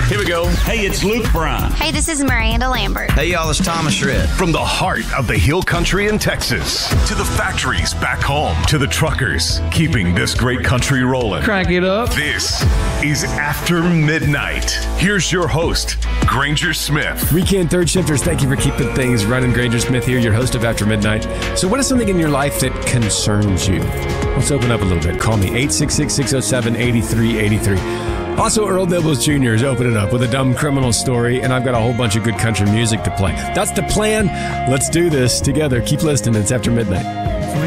Here we go. Hey, it's Luke Bryan. Hey, this is Miranda Lambert. Hey, y'all, it's Thomas Shred. From the heart of the Hill Country in Texas to the factories back home to the truckers keeping this great country rolling. Crank it up. This is After Midnight. Here's your host, Granger Smith. Weekend third shifters, thank you for keeping things running. Granger Smith here, your host of After Midnight. So what is something in your life that concerns you? Let's open up a little bit. Call me 866-607-8383. Also, Earl Dibbles Jr. is opening up with a dumb criminal story, and I've got a whole bunch of good country music to play. That's the plan. Let's do this together. Keep listening. It's After Midnight.